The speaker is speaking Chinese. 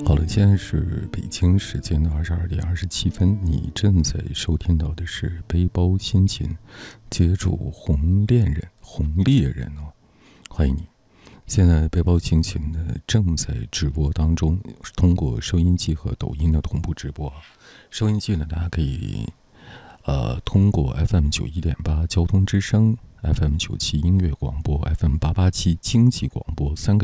好了，现在是北京时间的22:27，你正在收听到的是背包心情，接住红猎人哦，欢迎你。现在背包心情呢正在直播当中，通过收音机和抖音的同步直播。收音机呢，大家可以通过 FM91.8交通之声、FM97音乐广播、FM887经济广播3个